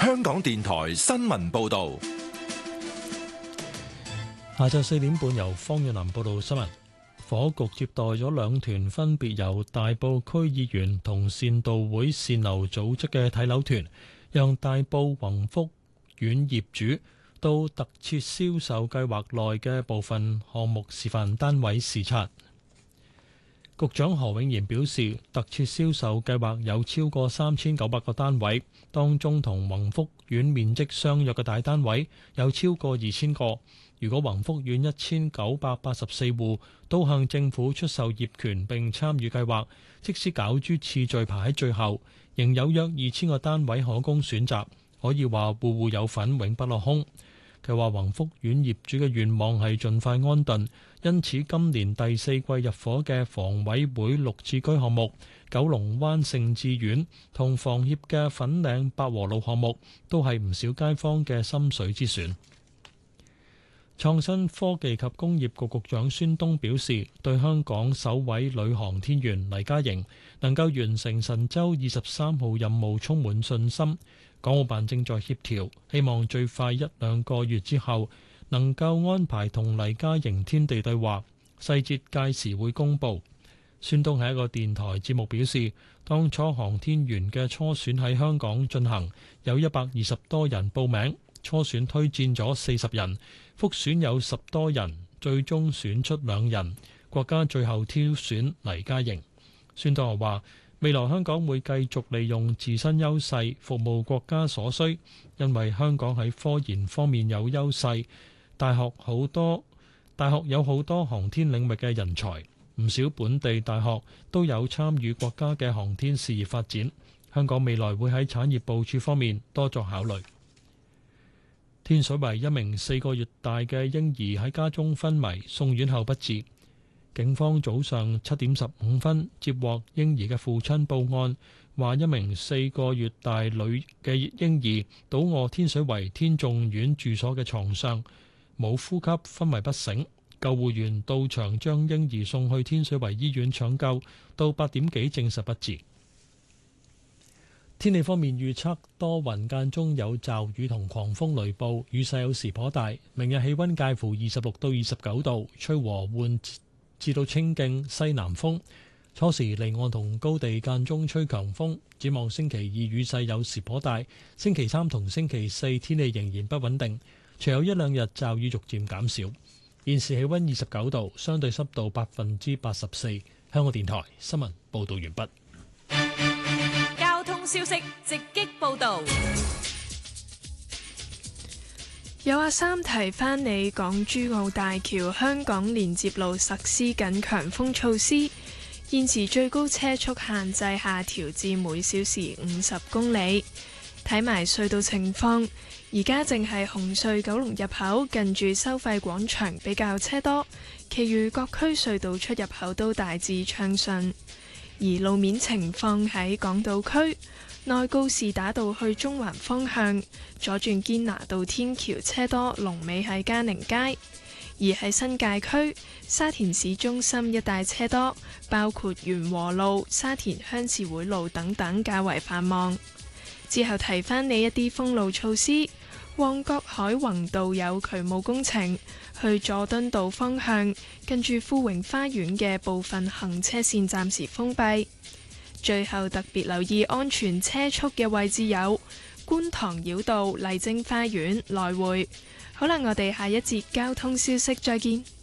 香港電台新聞報道。 下晝4點半由方遠林報道新聞。房屋局接待咗2團分別由大埔區議員同善道會善樓組織嘅睇樓團，讓大埔宏福苑業主到特設銷售計劃內嘅部分項目示範單位視察。局長何永賢表示，特設銷售計劃有超過3900個單位，當中同宏福苑面積相若嘅大單位有超過2000個。如果宏福苑1984戶都向政府出售業權並參與計劃，即使攪珠次序排喺最後，仍有約2000個單位可供選擇，可以話戶戶有份，永不落空。佢話宏福苑業主嘅願望係盡快安頓，因此今年第4季入伙嘅房委會綠置居項目、九龍灣盛智苑同房協嘅粉嶺百和路項目，都係唔少街坊嘅心水之選。創新科技及工業局局長孫東表示，對香港首位女航天員黎嘉瑩能夠完成神舟23號任務充滿信心。港澳辦正在協調，希望最快1-2個月之後能夠安排同黎嘉瑩天地對話，細節屆時會公佈。孫東喺一個電台節目表示，當初航天員嘅初選喺香港進行，有120多人報名，初選推薦咗40人，複選有10多人，最終選出2人，國家最後挑選黎嘉瑩。孫東又話，未來香港會繼續利用自身優勢服務國家所需，因為香港喺科研方面有優勢，大學有好多航天領域嘅人才，唔少本地大學都有參與國家嘅航天事業發展，香港未來會喺產業部署方面多作考慮。天水圍一名4個月大嘅嬰兒喺家中昏迷，送院後不治。警方早上7點15分接獲嬰兒嘅父親報案，話一名4個月大女嘅嬰兒倒卧天水圍天頌苑住所嘅床上，冇呼吸，昏迷不醒。救護員到場將嬰兒送去天水圍醫院搶救，到8點幾證實不治。天氣方面預測多雲間中有驟雨同狂風雷暴，雨勢有時頗大。明日氣溫介乎26到29度，吹和緩至到清勁西南風。初時離岸同高地間中吹強風。展望星期2雨勢有時頗大，星期3同星期4天氣仍然不穩定，隨後1-2日驟雨逐漸減少。現時氣溫29度，相對濕度84%。香港電台新聞報道完畢。 交通消息直擊報道。 有阿三提翻你，港珠澳大橋香港連接路實施緊強風措施，現時最高車速限制下調至每小時50公里。睇埋隧道情況，而家淨係紅隧九龍入口近住收費廣場比較車多，其餘各區隧道出入口都大致暢順。而路面情況喺港島區內，告士打道去中環方向左轉堅拿道天橋車多，龍尾喺嘉寧街；而喺新界區沙田市中心一帶車多，包括元和路、沙田鄉事會路等等較為繁忙。之後提翻你一啲封路措施，旺角海泓道有渠務工程，去佐敦道方向近住富榮花園嘅部分行車線暫時封閉。最後特別留意安全車速嘅位置有觀塘繞道麗晶花園來回。好啦，我哋下一節交通消息再見。